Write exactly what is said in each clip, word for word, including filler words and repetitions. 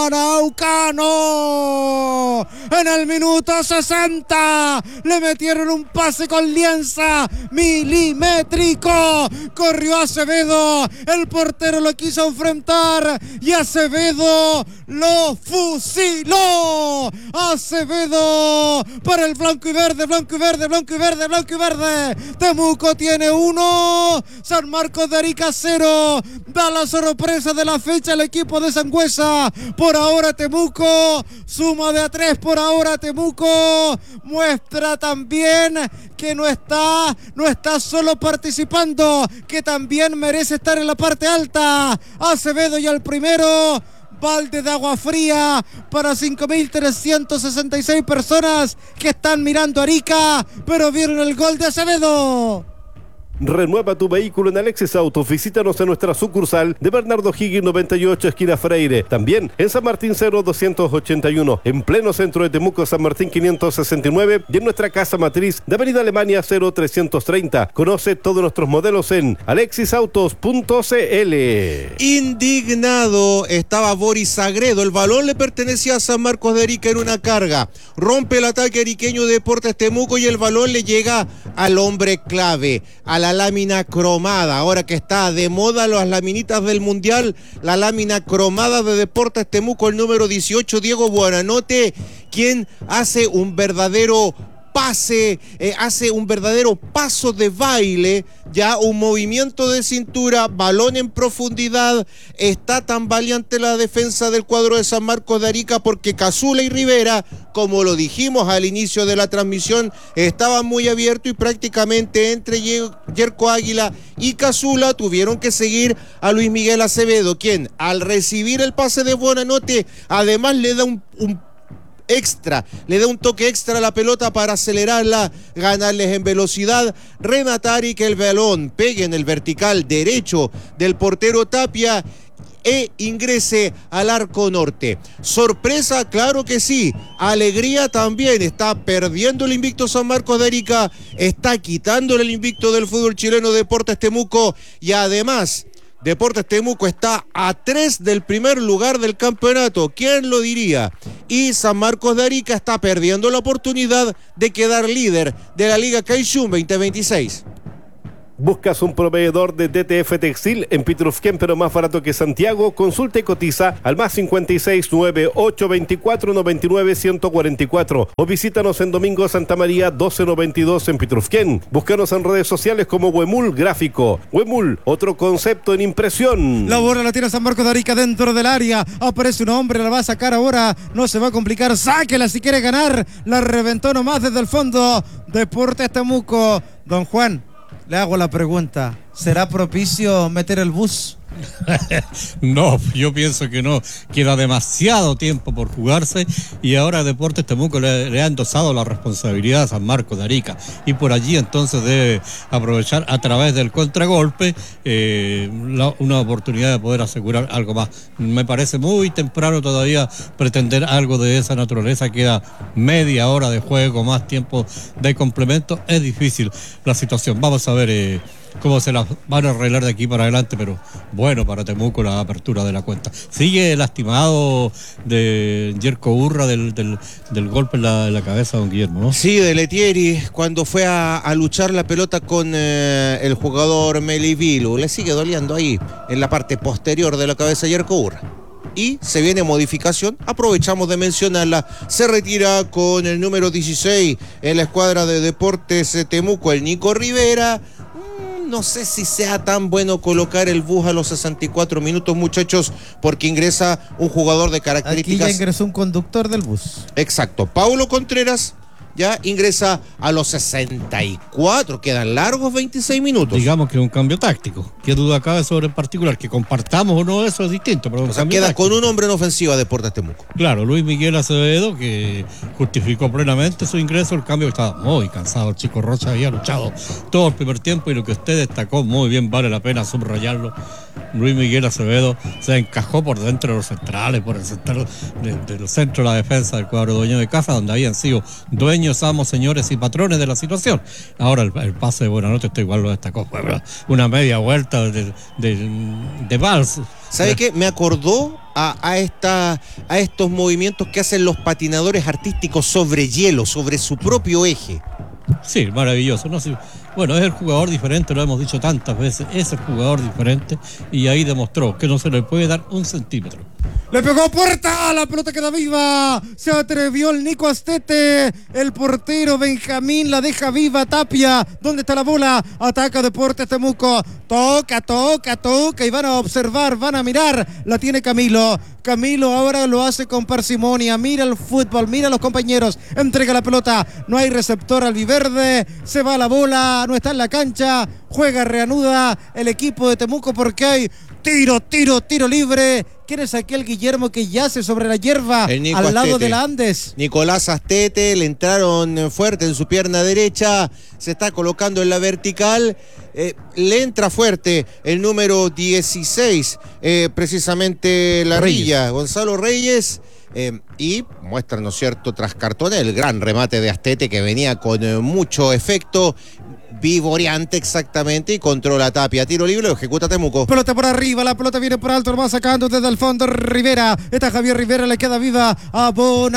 Araucano. En el minuto sesenta le metieron un pase con lienza milimétrico. Corrió Acevedo, el portero lo quiso enfrentar y Acevedo lo fusiló. Acevedo para el blanco y verde, blanco y verde, blanco y verde, blanco y verde. Temuco tiene uno, San Marcos de Arica cero. Da la sorpresa de la fecha el equipo de Sangüesa. Por ahora Temuco suma de a tres, por ahora Temuco muestra también que no está, no está solo participando, que también merece estar en la parte alta. Acevedo y el primero, balde de agua fría para cinco mil trescientas sesenta y seis personas que están mirando Arica, pero vieron el gol de Acevedo. Renueva tu vehículo en Alexis Autos. Visítanos en nuestra sucursal de Bernardo Higgins noventa y ocho, esquina Freire. También en San Martín cero doscientos ochenta y uno, en pleno centro de Temuco, San Martín quinientos sesenta y nueve, y en nuestra casa matriz de Avenida Alemania cero trescientos treinta. Conoce todos nuestros modelos en alexis autos punto c l. Indignado estaba Boris Sagredo. El balón le pertenecía a San Marcos de Arica en una carga. Rompe el ataque ariqueño de Deportes Temuco y el balón le llega al hombre clave, a la lámina cromada. Ahora que está de moda las laminitas del Mundial, la lámina cromada de Deportes Temuco, el número dieciocho, Diego Buenanote, quien hace un verdadero pase, eh, hace un verdadero paso de baile, ya un movimiento de cintura, balón en profundidad. Está tan valiente la defensa del cuadro de San Marcos de Arica porque Cazula y Rivera, como lo dijimos al inicio de la transmisión, estaban muy abiertos y prácticamente entre Yerko Águila y Cazula tuvieron que seguir a Luis Miguel Acevedo, quien al recibir el pase de Buenanote además le da un, un extra, le da un toque extra a la pelota para acelerarla, ganarles en velocidad, rematar y que el balón pegue en el vertical derecho del portero Tapia e ingrese al arco norte. Sorpresa, claro que sí. Alegría también. Está perdiendo el invicto San Marcos de Arica, está quitándole el invicto del fútbol chileno Deportes Temuco, y además Deportes Temuco está a tres del primer lugar del campeonato. ¿Quién lo diría? Y San Marcos de Arica está perdiendo la oportunidad de quedar líder de la Liga Caixún veinte veintiséis. ¿Buscas un proveedor de D T F Textil en Pitrufquén, pero más barato que Santiago? Consulta y cotiza al más cincuenta y seis, nueve ocho veinticuatro, noventa y nueve, ciento cuarenta y cuatro o visítanos en Domingo Santa María doce noventa y dos en Pitrufquén. Búscanos en redes sociales como Huemul Gráfico. Huemul, otro concepto en impresión. La bola la tira San Marcos de Arica dentro del área. Aparece un hombre, la va a sacar ahora. No se va a complicar. Sáquela si quiere ganar. La reventó nomás desde el fondo. Deportes Temuco. Don Juan, le hago la pregunta, ¿será propicio meter el bus? No, yo pienso que no. Queda demasiado tiempo por jugarse y ahora Deportes Temuco le, le ha endosado la responsabilidad a San Marcos de Arica y por allí entonces debe aprovechar a través del contragolpe eh, la, una oportunidad de poder asegurar algo más. Me parece muy temprano todavía pretender algo de esa naturaleza. Queda media hora de juego, más tiempo de complemento. Es difícil la situación. Vamos a ver eh, cómo se las van a arreglar de aquí para adelante, pero bueno, para Temuco la apertura de la cuenta. Sigue lastimado de Yerko Urra del, del, del golpe en la, en la cabeza, don Guillermo, ¿no? Sí, de Letieri, cuando fue a, a luchar la pelota con eh, el jugador Melivilu, le sigue doliendo ahí, en la parte posterior de la cabeza de Yerko Urra. Y se viene modificación, aprovechamos de mencionarla, se retira con el número dieciséis en la escuadra de Deportes Temuco, el Nico Rivera. No sé si sea tan bueno colocar el bus a los sesenta y cuatro minutos, muchachos, porque ingresa un jugador de características. Aquí ya ingresó un conductor del bus. Exacto, Paulo Contreras ya ingresa a los sesenta y cuatro, quedan largos veintiséis minutos. Digamos que es un cambio táctico. ¿Qué duda cabe sobre el particular? Que compartamos o no, eso es distinto. Pero o sea, queda táctico. Con un hombre en ofensiva Deportes Temuco. Claro, Luis Miguel Acevedo, que justificó plenamente su ingreso. El cambio estaba muy cansado. El chico Rocha había luchado todo el primer tiempo y lo que usted destacó muy bien, vale la pena subrayarlo. Luis Miguel Acevedo se encajó por dentro de los centrales, por el centro de, del centro de la defensa del cuadro dueño de casa, donde habían sido dueños, amos, señores y patrones de la situación. Ahora el, el pase de Buenanote, esto igual lo destacó, fue una media vuelta de, de, de vals. ¿Sabe qué? Me acordó a, a, esta, a estos movimientos que hacen los patinadores artísticos sobre hielo, sobre su propio eje. Sí, maravilloso, ¿no? Sí. Bueno, es el jugador diferente, lo hemos dicho tantas veces, es el jugador diferente y ahí demostró que no se le puede dar un centímetro. Le pegó Puerta, la pelota queda viva, se atrevió el Nico Astete, el portero Benjamín la deja viva. Tapia, ¿dónde está la bola? Ataca Deportes Temuco, toca, toca, toca y van a observar, van a mirar, la tiene Camilo. Camilo ahora lo hace con parsimonia, mira el fútbol, mira a los compañeros, entrega la pelota, no hay receptor albiverde, se va la bola, no está en la cancha, juega, reanuda el equipo de Temuco porque hay tiro, tiro, tiro libre. ¿Quién es aquel Guillermo que yace sobre la hierba al Astete. lado de la Andes? Nicolás Astete, le entraron fuerte en su pierna derecha, se está colocando en la vertical, eh, le entra fuerte el número dieciséis, eh, precisamente la Rilla, Gonzalo Reyes, eh, y muestra, ¿no es cierto?, tras cartones, el gran remate de Astete que venía con eh, mucho efecto, vivoreante exactamente, y controla Tapia, tiro libre, lo ejecuta Temuco. Pelota por arriba, la pelota viene por alto, lo va sacando desde el fondo Rivera, está Javier Rivera, le queda viva a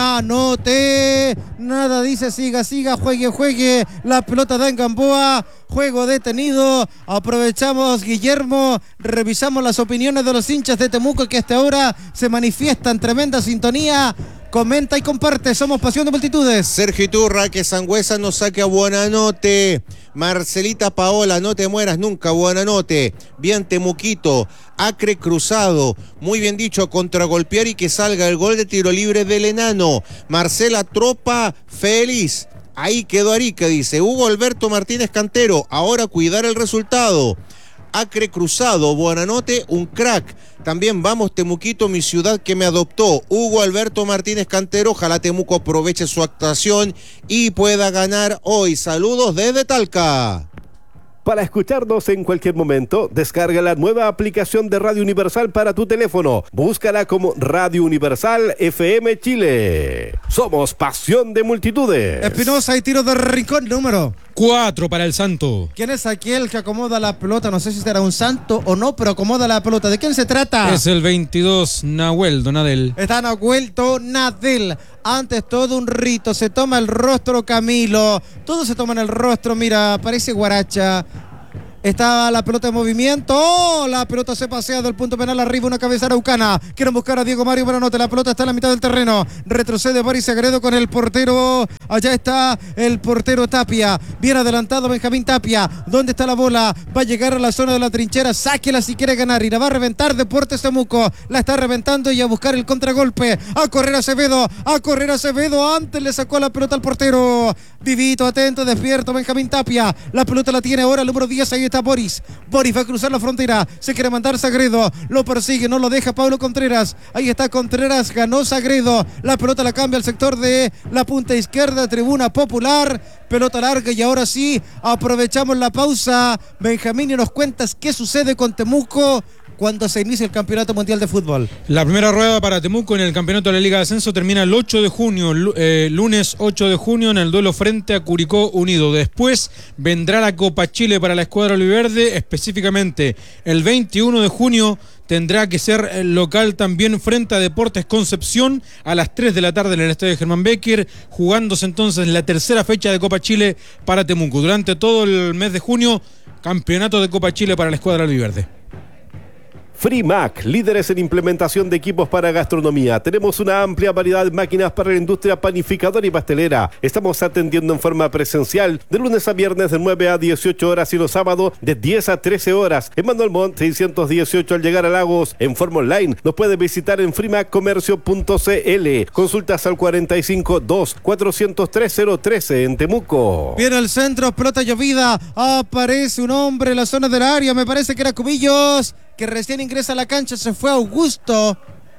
Buenanote, nada dice, siga, siga, juegue, juegue, la pelota da en Gamboa, juego detenido, aprovechamos Guillermo, revisamos las opiniones de los hinchas de Temuco que hasta ahora se manifiestan, tremenda sintonía. Comenta y comparte, somos Pasión de Multitudes. Sergio Iturra, que Sangüesa nos saque a Buenanote. Marcelita Paola, no te mueras nunca, Buenanote. Bien Temuquito. Acre cruzado, muy bien dicho, contragolpear y que salga el gol de tiro libre del enano. Marcela Tropa, feliz. Ahí quedó Arica, dice. Hugo Alberto Martínez Cantero, ahora cuidar el resultado. Acre cruzado, Buenanote, un crack. También vamos Temuquito, mi ciudad que me adoptó. Hugo Alberto Martínez Cantero, ojalá Temuco aproveche su actuación y pueda ganar hoy. Saludos desde Talca. Para escucharnos en cualquier momento, descarga la nueva aplicación de Radio Universal para tu teléfono. Búscala como Radio Universal F M Chile. Somos Pasión de Multitudes. Espinosa y tiro de rincón, número cuatro para el Santo. ¿Quién es aquel que acomoda la pelota? No sé si será un santo o no, pero acomoda la pelota. ¿De quién se trata? Es el veintidós, Nahuel Donadel. Está Nahuel Donadel. Antes todo un rito, se toma el rostro Camilo. Todos se toman el rostro, mira, parece guaracha. Está la pelota en movimiento. ¡Oh! La pelota se pasea del punto penal arriba, una cabeza araucana. Quieren buscar a Diego Mario Buenanote. La pelota está en la mitad del terreno. Retrocede Boris Sagredo con el portero. Allá está el portero Tapia. Bien adelantado Benjamín Tapia. ¿Dónde está la bola? Va a llegar a la zona de la trinchera. Sáquela si quiere ganar. Y la va a reventar Deportes Temuco. La está reventando y a buscar el contragolpe. A correr Acevedo. A correr Acevedo. Antes le sacó la pelota al portero. Vivito, atento, despierto Benjamín Tapia. La pelota la tiene ahora el número diez. Ahí está Boris. Boris va a cruzar la frontera. Se quiere mandar Sagredo. Lo persigue, no lo deja Pablo Contreras. Ahí está Contreras. Ganó Sagredo. La pelota la cambia al sector de la punta izquierda. Tribuna Popular. Pelota larga y ahora sí aprovechamos la pausa. Benjamín, y nos cuentas qué sucede con Temuco cuando se inicia el Campeonato Mundial de Fútbol. La primera rueda para Temuco en el Campeonato de la Liga de Ascenso termina el ocho de junio, eh, lunes ocho de junio, en el duelo frente a Curicó Unido. Después vendrá la Copa Chile para la escuadra oliverde, específicamente el veintiuno de junio tendrá que ser local también frente a Deportes Concepción a las tres de la tarde en el estadio Germán Becker, jugándose entonces la tercera fecha de Copa Chile para Temuco. Durante todo el mes de junio, campeonato de Copa Chile para la escuadra oliverde. Frimac, líderes en implementación de equipos para gastronomía. Tenemos una amplia variedad de máquinas para la industria panificadora y pastelera. Estamos atendiendo en forma presencial de lunes a viernes de nueve a dieciocho horas y los sábados de diez a trece horas. En Manuel Montt seiscientos dieciocho al llegar a Lagos. En forma online nos puede visitar en frimac comercio punto c l. Consultas al cuarenta y cinco, dos, cuatrocientos tres, cero trece en Temuco. Viene el centro, pelota llovida. Aparece un hombre en la zona del área. Me parece que era Cubillos, que recién ingresa a la cancha. Se fue Augusto.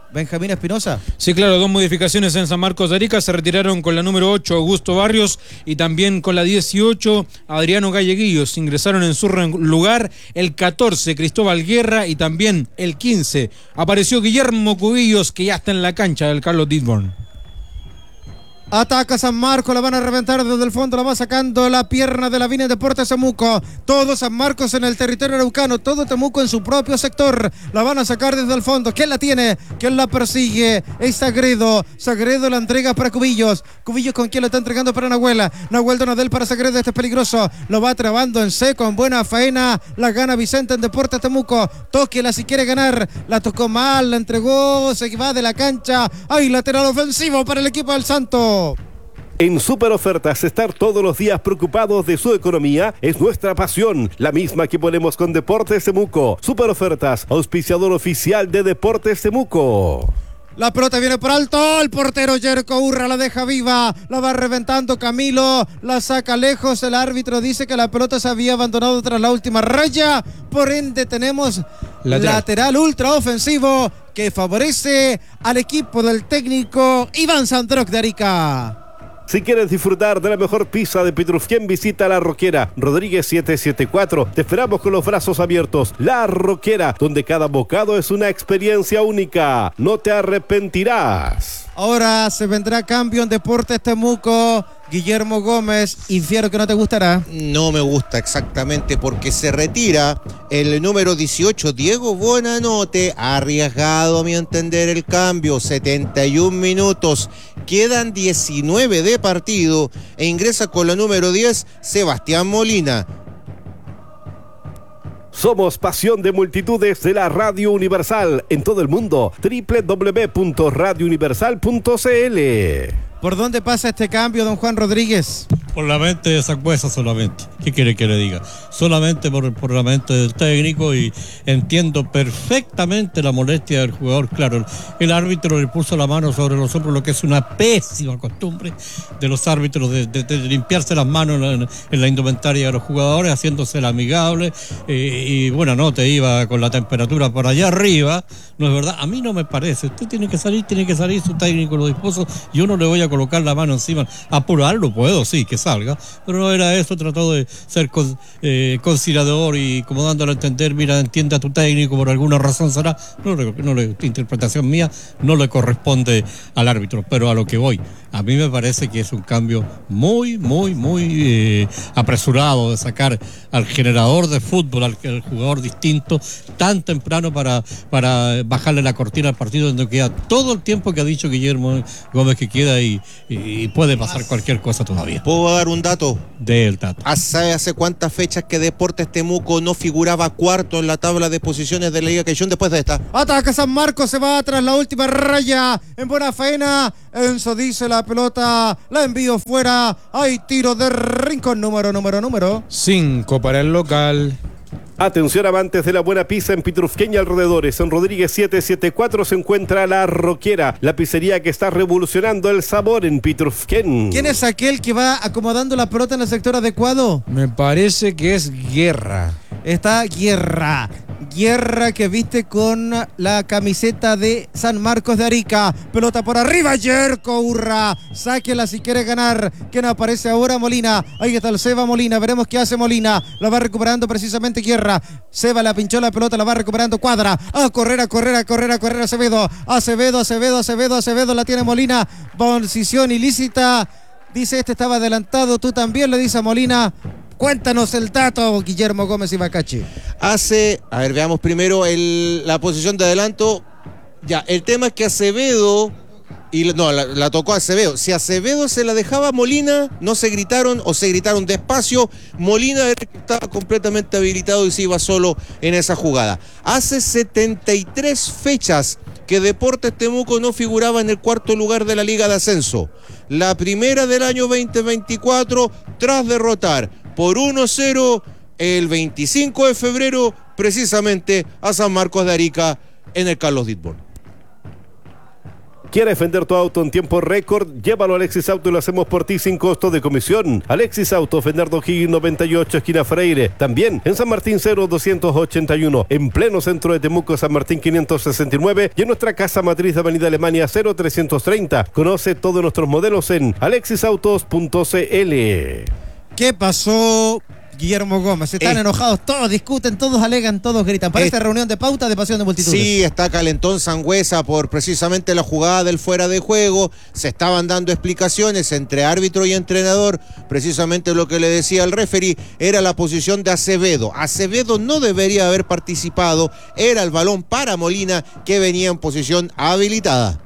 Benjamín Espinosa. Sí, claro, dos modificaciones en San Marcos de Arica. Se retiraron con la número ocho Augusto Barrios y también con la dieciocho Adriano Galleguillos. Ingresaron en su lugar el catorce Cristóbal Guerra y también el quince apareció Guillermo Cubillos, que ya está en la cancha del Carlos Ditborn. Ataca San Marcos, la van a reventar desde el fondo, la va sacando la pierna de la Vina Deportes Temuco. Todo San Marcos en el territorio araucano, todo Temuco en su propio sector. La van a sacar desde el fondo. ¿Quién la tiene? ¿Quién la persigue? Es Sagredo. Sagredo la entrega para Cubillos. Cubillos con quien la está entregando para Nahuel. Nahuel Donadel para Sagredo, este es peligroso. Lo va trabando en seco, en buena faena. La gana Vicente en Deportes Temuco. Tóquela si quiere ganar. La tocó mal, la entregó, se va de la cancha. ¡Ay, lateral ofensivo para el equipo del Santo! En Super Ofertas, estar todos los días preocupados de su economía es nuestra pasión, la misma que ponemos con Deportes Temuco. Super Ofertas, auspiciador oficial de Deportes Temuco. La pelota viene por alto, el portero Yerko Urra la deja viva, la va reventando Camilo, la saca lejos, el árbitro dice que la pelota se había abandonado tras la última raya, por ende tenemos lateral, lateral ultra ofensivo que favorece al equipo del técnico Iván Sandrock de Arica. Si quieres disfrutar de la mejor pizza de Pitrufquén, visita La Roquera, Rodríguez setecientos setenta y cuatro. Te esperamos con los brazos abiertos. La Roquera, donde cada bocado es una experiencia única. No te arrepentirás. Ahora se vendrá cambio en Deportes Temuco. Guillermo Gómez, infiero que no te gustará. No me gusta exactamente porque se retira el número dieciocho, Diego Buenanote, arriesgado a mi entender el cambio, setenta y un minutos, quedan diecinueve de partido e ingresa con la número diez, Sebastián Molina. Somos pasión de multitudes de la Radio Universal en todo el mundo. doble u doble u doble u punto radio universal punto c l. ¿Por dónde pasa este cambio, don Juan Rodríguez? Por la mente de Sangüesa solamente. ¿Qué quiere que le diga? Solamente por, por la mente del técnico, y entiendo perfectamente la molestia del jugador. Claro, el árbitro le puso la mano sobre los hombros, lo que es una pésima costumbre de los árbitros de, de, de limpiarse las manos en la, en la indumentaria de los jugadores, haciéndose el amigable. Eh, y bueno, no te iba con la temperatura por allá arriba, ¿no es verdad? A mí no me parece. Usted tiene que salir, tiene que salir, su técnico lo dispuso. Yo no le voy a colocar la mano encima. Apurarlo puedo, sí, que salga, pero no era eso. Trató de ser con, eh, conciliador y como dándole a entender, mira, entiende a tu técnico, por alguna razón será, no, no le, interpretación mía, no le corresponde al árbitro, pero a lo que voy, a mí me parece que es un cambio muy, muy, muy eh, apresurado de sacar al generador de fútbol, al, al jugador distinto, tan temprano para, para bajarle la cortina al partido, donde queda todo el tiempo que ha dicho Guillermo Gómez que queda, y, y puede pasar cualquier cosa todavía. ¿Puedo dar un dato? Del dato. ¿Hace, hace cuántas fechas que Deportes Temuco no figuraba cuarto en la tabla de posiciones de la Liga Caixón después de esta? Ataca San Marcos, se va tras la última raya, en buena faena. Enzo dice la pelota, la envío fuera. Hay tiro de rincón, número, número, número. cinco para el local. Atención, amantes de la buena pizza en Pitrufquén y alrededores. En Rodríguez setecientos setenta y cuatro se encuentra La Roquera, la pizzería que está revolucionando el sabor en Pitrufquén. ¿Quién es aquel que va acomodando la pelota en el sector adecuado? Me parece que es Guerra. Está Guerra. Guerra que viste con la camiseta de San Marcos de Arica. Pelota por arriba, Yerko Urra. Sáquela si quiere ganar. ¿Quién aparece ahora? Molina. Ahí está el Seba Molina. Veremos qué hace Molina. La va recuperando precisamente Guerra. Seba la pinchó la pelota, la va recuperando Cuadra. A correr, a correr, a correr, a correr Acevedo. Acevedo, Acevedo, Acevedo, Acevedo. La tiene Molina. Posición ilícita. Dice este estaba adelantado. Tú también, le dice a Molina. Cuéntanos el dato, Guillermo Gómez y Bacachi. Hace, a ver, veamos primero el, la posición de adelanto. Ya, el tema es que Acevedo, y no, la, la tocó Acevedo. Si Acevedo se la dejaba a Molina, no se gritaron o se gritaron despacio. Molina estaba completamente habilitado y se iba solo en esa jugada. Hace setenta y tres fechas que Deportes Temuco no figuraba en el cuarto lugar de la Liga de Ascenso. La primera del año veinte veinticuatro, tras derrotar por uno cero el veinticinco de febrero, precisamente a San Marcos de Arica en el Carlos Ditborn. ¿Quieres vender tu auto en tiempo récord? Llévalo a Alexis Auto y lo hacemos por ti sin costo de comisión. Alexis Auto, Bernardo Higgins noventa y ocho, esquina Freire. También en San Martín cero doscientos ochenta y uno, en pleno centro de Temuco, San Martín quinientos sesenta y nueve y en nuestra casa matriz de Avenida Alemania cero trescientos treinta. Conoce todos nuestros modelos en alexis autos punto c l. ¿Qué pasó, Guillermo Gómez? Están Eh. enojados, todos discuten, todos alegan, todos gritan. Para Eh. esta reunión de pauta de Pasión de Multitudes. Sí, está calentón Sangüesa por precisamente la jugada del fuera de juego. Se estaban dando explicaciones entre árbitro y entrenador. Precisamente lo que le decía el referee era la posición de Acevedo. Acevedo no debería haber participado. Era el balón para Molina, que venía en posición habilitada.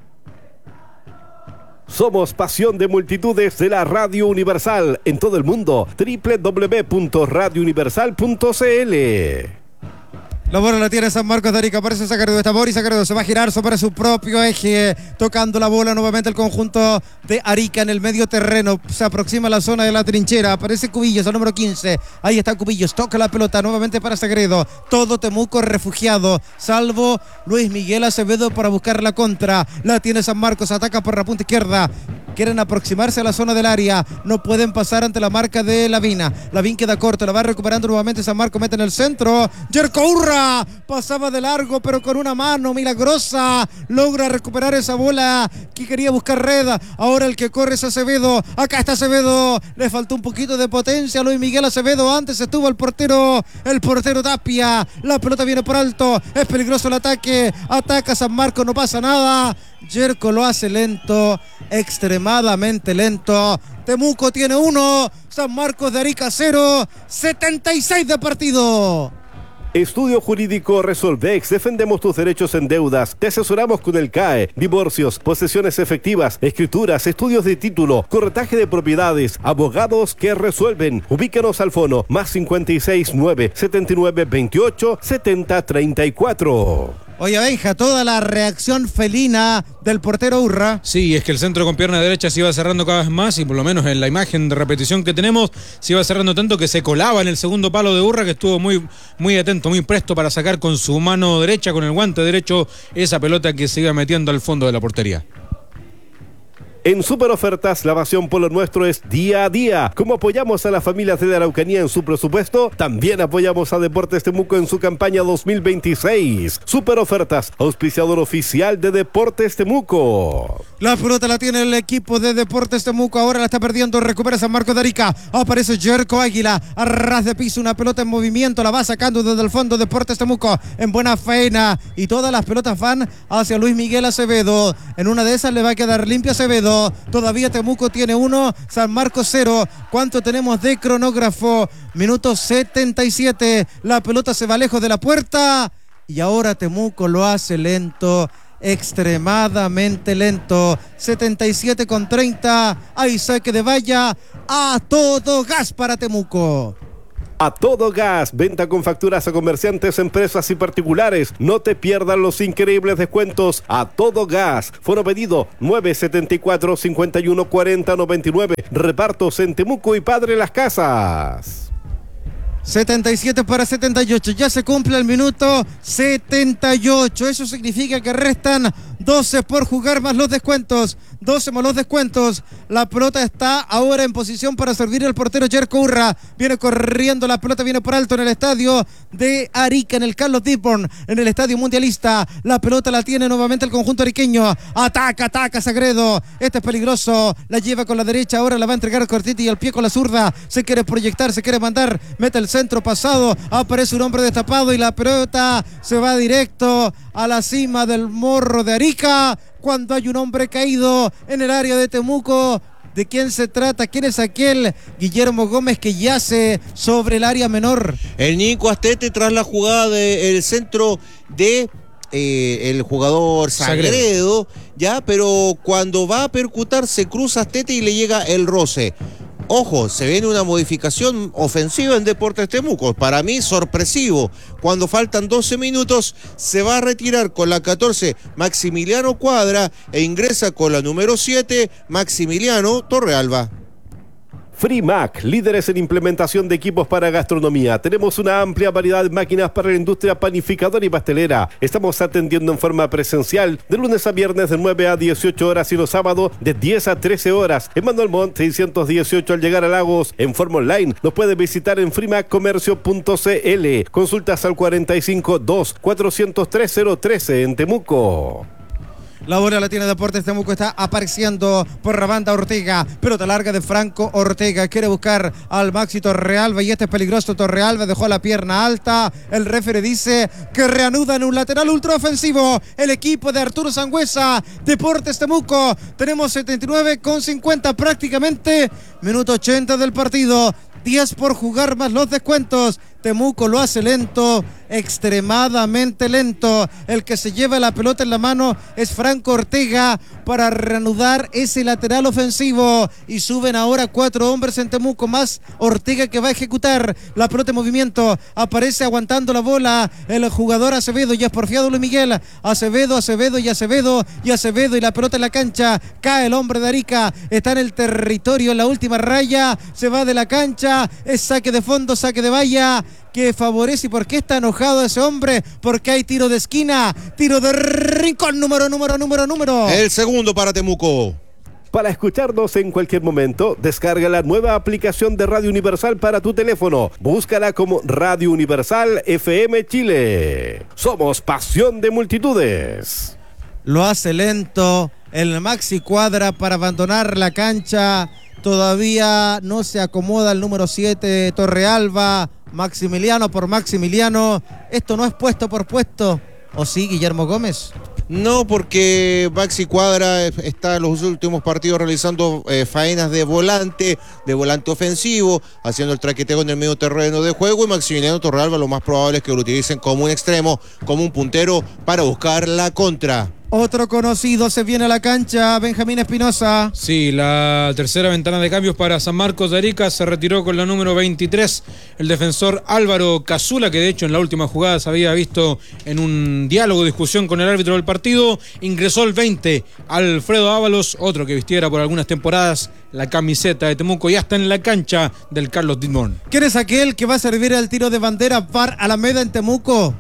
Somos Pasión de Multitudes de la Radio Universal en todo el mundo. doble u doble u doble u punto radio universal punto c l. La bola la tiene San Marcos de Arica, aparece Sagredo, está Boris Sagredo, se va a girar sobre su propio eje, tocando la bola nuevamente el conjunto de Arica en el medio terreno, se aproxima a la zona de la trinchera, aparece Cubillos, el número quince, ahí está Cubillos, toca la pelota nuevamente para Sagredo, todo Temuco refugiado, salvo Luis Miguel Acevedo para buscar la contra, la tiene San Marcos, ataca por la punta izquierda, quieren aproximarse a la zona del área, no pueden pasar ante la marca de Lavín, Lavín queda corto, la va recuperando nuevamente San Marcos, mete en el centro, Jerko Urra, pasaba de largo pero con una mano milagrosa logra recuperar esa bola que quería buscar red, ahora el que corre es Acevedo, acá está Acevedo, le faltó un poquito de potencia a Luis Miguel Acevedo, antes estuvo el portero, el portero Tapia, la pelota viene por alto, es peligroso el ataque, ataca San Marcos, no pasa nada, Jerko lo hace lento, extremadamente lento, Temuco tiene uno, San Marcos de Arica cero, setenta y seis de partido. Estudio Jurídico Resolvex, defendemos tus derechos en deudas, te asesoramos con el C A E, divorcios, posesiones efectivas, escrituras, estudios de título, corretaje de propiedades, abogados que resuelven. Ubícanos al fono más cincuenta y seis, nueve, setenta y nueve, veintiocho, setenta, treinta y cuatro. Oye, Benja, toda la reacción felina del portero Urra. Sí, es que el centro con pierna derecha se iba cerrando cada vez más y por lo menos en la imagen de repetición que tenemos se iba cerrando tanto que se colaba en el segundo palo de Urra, que estuvo muy, muy atento, muy presto para sacar con su mano derecha, con el guante derecho, esa pelota que se iba metiendo al fondo de la portería. En Super Ofertas, la pasión por lo nuestro es día a día. Como apoyamos a las familias de la Araucanía en su presupuesto, también apoyamos a Deportes Temuco en su campaña dos mil veintiséis. Super Ofertas, auspiciador oficial de Deportes Temuco. La pelota la tiene el equipo de Deportes Temuco, ahora la está perdiendo, recupera San Marcos de Arica, aparece Jerko Águila, a ras de piso, una pelota en movimiento, la va sacando desde el fondo Deportes Temuco, en buena faena, y todas las pelotas van hacia Luis Miguel Acevedo, en una de esas le va a quedar limpio Acevedo, todavía Temuco tiene uno, San Marcos cero, ¿cuánto tenemos de cronógrafo? Minuto setenta y siete, la pelota se va lejos de la puerta, y ahora Temuco lo hace lento, extremadamente lento, setenta y siete con treinta, hay saque de valla, a todo gas para Temuco. A todo gas, venta con facturas a comerciantes, empresas y particulares. No te pierdas los increíbles descuentos. A todo gas. Foro pedido nueve setenta y cuatro, cincuenta y uno, cuarenta, noventa y nueve. Repartos en Temuco y Padre Las Casas. setenta y siete para setenta y ocho, ya se cumple el minuto setenta y ocho, eso significa que restan doce por jugar más los descuentos, doce más los descuentos, la pelota está ahora en posición para servir el portero Jerko Urra, viene corriendo, la pelota viene por alto en el estadio de Arica, en el Carlos Dipborn, en el estadio mundialista, la pelota la tiene nuevamente el conjunto ariqueño, ataca, ataca Sagredo, este es peligroso, la lleva con la derecha, ahora la va a entregar Cortiti y al pie con la zurda, se quiere proyectar, se quiere mandar, mete el centro pasado, aparece un hombre destapado y la pelota se va directo a la cima del morro de Arica, cuando hay un hombre caído en el área de Temuco. ¿De quién se trata? ¿Quién es aquel Guillermo Gómez que yace sobre el área menor? El Nico Astete tras la jugada del centro de eh, el jugador Sagredo, Sagredo, ya, pero cuando va a percutar se cruza Astete y le llega el roce. Ojo, se viene una modificación ofensiva en Deportes Temuco. Para mí, sorpresivo. Cuando faltan doce minutos, se va a retirar con la catorce Maximiliano Cuadra e ingresa con la número siete Maximiliano Torrealba. Frimac, líderes en implementación de equipos para gastronomía. Tenemos una amplia variedad de máquinas para la industria panificadora y pastelera. Estamos atendiendo en forma presencial de lunes a viernes de nueve a dieciocho horas y los sábados de diez a trece horas. En Manuel Montt seiscientos dieciocho al llegar a Lagos. En forma online nos puede visitar en frimac comercio punto c l. Consultas al cuarenta y cinco, dos, cuatrocientos tres, cero trece en Temuco. La bola la tiene Deportes Temuco, está apareciendo por la banda Ortega, pelota larga de Franco Ortega, quiere buscar al Maxi Torrealba y este es peligroso. Torrealba dejó la pierna alta, el referee dice que reanuda en un lateral ultraofensivo el equipo de Arturo Sangüesa. Deportes Temuco, tenemos setenta y nueve con cincuenta prácticamente, minuto ochenta del partido, diez por jugar más los descuentos. Temuco lo hace lento, extremadamente lento. El que se lleva la pelota en la mano es Franco Ortega para reanudar ese lateral ofensivo. Y suben ahora cuatro hombres en Temuco, más Ortega que va a ejecutar la pelota en movimiento. Aparece aguantando la bola el jugador Acevedo y es porfiado Luis Miguel. Acevedo, Acevedo y Acevedo y Acevedo y la pelota en la cancha. Cae el hombre de Arica, está en el territorio, en la última raya, se va de la cancha, es saque de fondo, saque de valla que favorece. ¿Y por qué está enojado ese hombre? Porque hay tiro de esquina, tiro de rincón, número, número, número, número. El segundo para Temuco. Para escucharnos en cualquier momento, descarga la nueva aplicación de Radio Universal para tu teléfono. Búscala como Radio Universal F M Chile. Somos pasión de multitudes. Lo hace lento el Maxi Cuadra para abandonar la cancha. Todavía no se acomoda el número siete Torrealba. Maximiliano por Maximiliano. Esto no es puesto por puesto. ¿O sí, Guillermo Gómez? No, porque Maxi Cuadra está en los últimos partidos realizando eh, faenas de volante, de volante ofensivo, haciendo el traqueteo en el medio terreno de juego, y Maximiliano Torrealba lo más probable es que lo utilicen como un extremo, como un puntero para buscar la contra. Otro conocido se viene a la cancha, Benjamín Espinosa. Sí, la tercera ventana de cambios para San Marcos de Arica. Se retiró con la número veintitrés el defensor Álvaro Cazula, que de hecho en la última jugada se había visto en un diálogo, discusión con el árbitro del partido. Ingresó el veinte, Alfredo Ábalos, otro que vistiera por algunas temporadas la camiseta de Temuco, y hasta en la cancha del Carlos Dimón. ¿Quién es aquel que va a servir el tiro de bandera para Alameda en Temuco?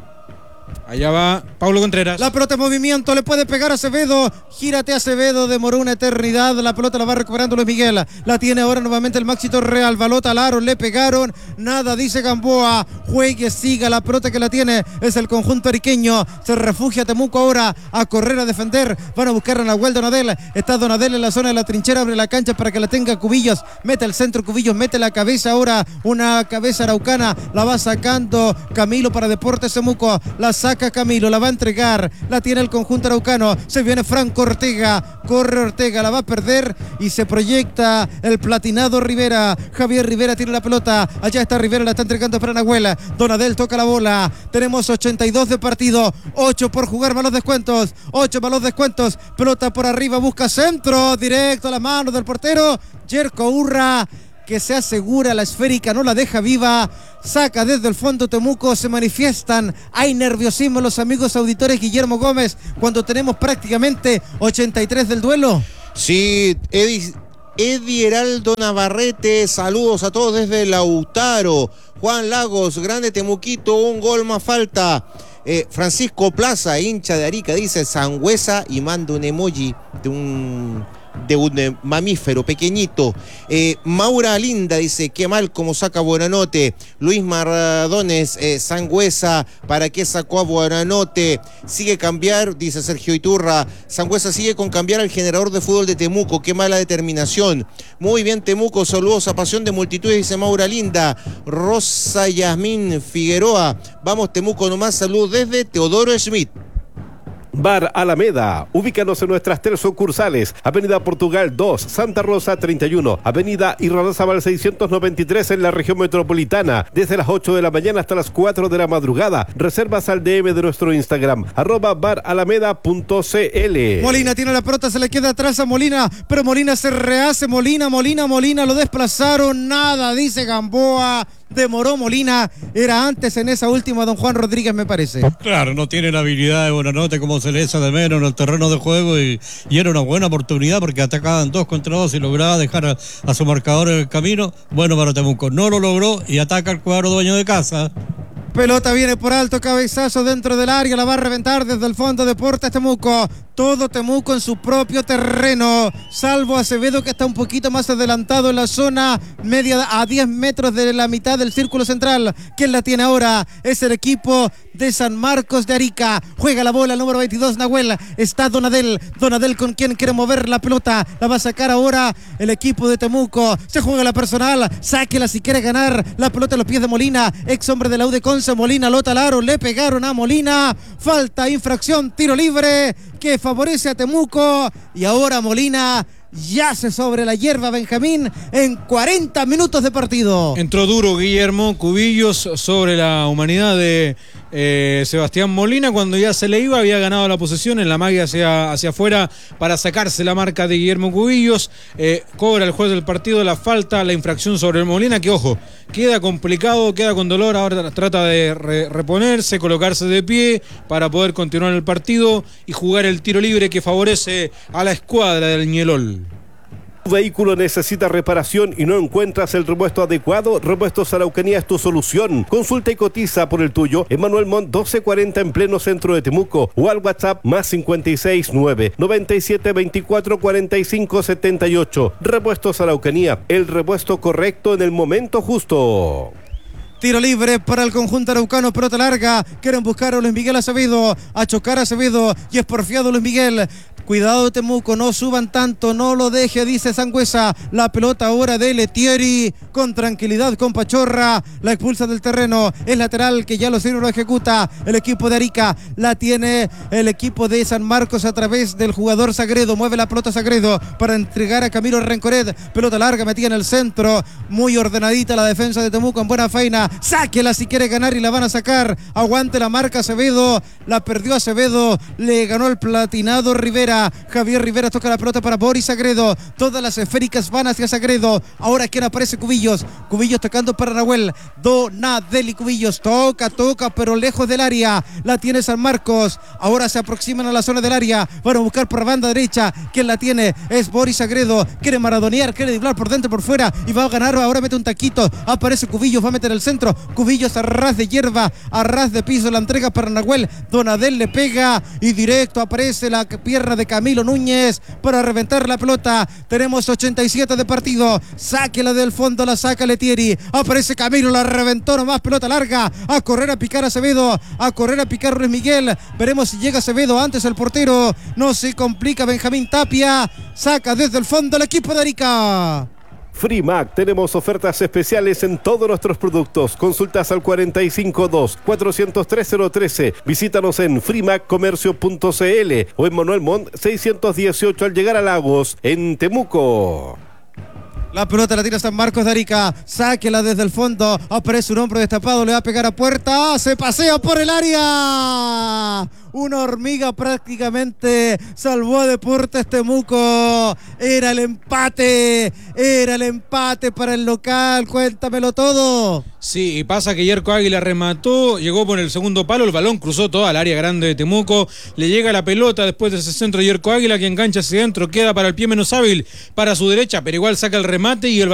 Allá va Pablo Contreras. La pelota en movimiento, le puede pegar a Acevedo. Gírate Acevedo, demoró una eternidad. La pelota la va recuperando Luis Miguel. La tiene ahora nuevamente el Maxi Torreal. Balota al aro, le pegaron. Nada, dice Gamboa. Juegue, siga. La pelota que la tiene es el conjunto ariqueño. Se refugia Temuco ahora a correr, a defender. Van a buscar a Nahuel Donadel. Está Donadel en la zona de la trinchera. Abre la cancha para que la tenga Cubillos. Mete el centro Cubillos. Mete la cabeza ahora. Una cabeza araucana. La va sacando Camilo para Deportes Temuco. La saca Camilo, la va a entregar, la tiene el conjunto araucano, se viene Franco Ortega, corre Ortega, la va a perder y se proyecta el platinado Rivera. Javier Rivera tiene la pelota, allá está Rivera, la está entregando para Nahuel. Donadel toca la bola, tenemos ochenta y dos de partido, ocho por jugar, malos descuentos, ocho malos descuentos, pelota por arriba, busca centro, directo a la mano del portero, Jerko Urra, que se asegura la esférica, no la deja viva, saca desde el fondo Temuco, se manifiestan, hay nerviosismo los amigos auditores. Guillermo Gómez, cuando tenemos prácticamente ochenta y tres del duelo. Sí, Eddie, Eddie Heraldo Navarrete, saludos a todos desde Lautaro. Juan Lagos, grande Temuquito, un gol más falta. Eh, Francisco Plaza, hincha de Arica, dice Sangüesa y manda un emoji de un... de un eh, mamífero pequeñito. eh, Maura Linda dice, qué mal como saca Buenanote. Luis Mardones, eh, Sangüesa, ¿para qué sacó a Buenanote? Sigue cambiar, dice Sergio Iturra, Sangüesa sigue con cambiar al generador de fútbol de Temuco, qué mala determinación. Muy bien Temuco, saludos a Pasión de Multitudes, dice Maura Linda. Rosa Yasmín Figueroa, vamos Temuco nomás, salud desde Teodoro Schmidt. Bar Alameda, ubícanos en nuestras tres sucursales, Avenida Portugal dos, Santa Rosa treinta y uno, Avenida Irarrázaval seiscientos noventa y tres en la región metropolitana, desde las ocho de la mañana hasta las cuatro de la madrugada. Reservas al D M de nuestro Instagram, arroba baralameda punto cl. Molina tiene la pelota, se le queda atrás a Molina, pero Molina se rehace, Molina, Molina, Molina, lo desplazaron, nada, dice Gamboa. demoró Molina, era antes en esa última don Juan Rodríguez, me parece. Claro, no tiene la habilidad de Buenanote como se le echa de menos en el terreno de juego y, y era una buena oportunidad porque atacaban dos contra dos y lograba dejar a, a su marcador en el camino. Bueno para Temuco, no lo logró y ataca al cuadro dueño de casa. Pelota viene por alto, cabezazo dentro del área, la va a reventar desde el fondo Deportes Temuco. Todo Temuco en su propio terreno, salvo Acevedo que está un poquito más adelantado en la zona media a diez metros de la mitad del círculo central. ¿Quién la tiene ahora? Es el equipo de San Marcos de Arica. Juega la bola el número veintidós, Nahuel. Está Donadel. Donadel con quien quiere mover la pelota. La va a sacar ahora el equipo de Temuco. Se juega la personal. Sáquela si quiere ganar. La pelota a los pies de Molina. Ex hombre de la U de Conce. Molina, lota al aro. Le pegaron a Molina. Falta, infracción, tiro libre que favorece a Temuco. Y ahora Molina yace sobre la hierba, Benjamín, en cuarenta minutos de partido. Entró duro Guillermo Cubillos sobre la humanidad de eh, Sebastián Molina. Cuando ya se le iba, había ganado la posesión en la magia hacia, hacia afuera para sacarse la marca de Guillermo Cubillos. Eh, cobra el juez del partido la falta, la infracción sobre el Molina, que ojo, queda complicado, queda con dolor. Ahora trata de re reponerse, colocarse de pie para poder continuar el partido y jugar el tiro libre que favorece a la escuadra del Ñelol. Tu vehículo necesita reparación y no encuentras el repuesto adecuado. Repuestos Araucanía es tu solución. Consulta y cotiza por el tuyo en Manuel Montt doce cuarenta en pleno centro de Temuco o al WhatsApp más cincuenta y seis nueve noventa y siete veinticuatro cuarenta y cinco setenta y ocho. Repuestos Araucanía, el repuesto correcto en el momento justo. Tiro libre para el conjunto araucano, pelota larga, quieren buscar a Luis Miguel Acevedo, a chocar a Acevedo y es porfiado Luis Miguel. Cuidado Temuco, no suban tanto, no lo deje, dice Sangüesa. La pelota ahora de Letieri, con tranquilidad, con Pachorra, la expulsa del terreno, es lateral que ya lo sirve, lo ejecuta el equipo de Arica, la tiene el equipo de San Marcos a través del jugador Sagredo, mueve la pelota Sagredo para entregar a Camilo Rencoret, pelota larga metida en el centro, muy ordenadita la defensa de Temuco, en buena faena, sáquela si quiere ganar y la van a sacar, aguante la marca Acevedo, la perdió Acevedo, le ganó el platinado Rivera. Javier Rivera toca la pelota para Boris Sagredo. Todas las esféricas van hacia Sagredo. Ahora quien aparece, Cubillos. Cubillos tocando para Nahuel. Donadel y Cubillos. Toca, toca, pero lejos del área. La tiene San Marcos. Ahora se aproximan a la zona del área. Van a buscar por la banda derecha. Quien la tiene es Boris Sagredo. Quiere maradonear, quiere driblar por dentro, por fuera. Y va a ganar. Ahora mete un taquito. Aparece Cubillos. Va a meter el centro. Cubillos a ras de hierba. A ras de piso. La entrega para Nahuel. Donadel le pega. Y directo aparece la pierna de Camilo Núñez para reventar la pelota. Tenemos ochenta y siete de partido. Sáquela del fondo, la saca Letieri. Aparece Camilo, la reventó nomás, pelota larga. A correr a picar Acevedo. A correr a picar Luis Miguel. Veremos si llega Acevedo antes el portero. No se complica Benjamín Tapia. Saca desde el fondo el equipo de Arica. Frimac, tenemos ofertas especiales en todos nuestros productos. Consultas al cuarenta y cinco dos, cuatrocientos tres, cero trece. Visítanos en frimac comercio punto c l o en Manuel Montt seiscientos dieciocho al llegar a Lagos, en Temuco. La pelota la tira San Marcos de Arica. Sáquela desde el fondo. Aparece un hombro destapado. Le va a pegar a puerta. Se pasea por el área. Una hormiga prácticamente salvó a Deportes Temuco. Era el empate. Era el empate para el local. Cuéntamelo todo. Sí, y pasa que Yerko Águila remató, llegó por el segundo palo, el balón cruzó toda el área grande de Temuco, le llega la pelota después de ese centro de Yerko Águila que engancha hacia adentro, queda para el pie menos hábil, para su derecha, pero igual saca el remate y el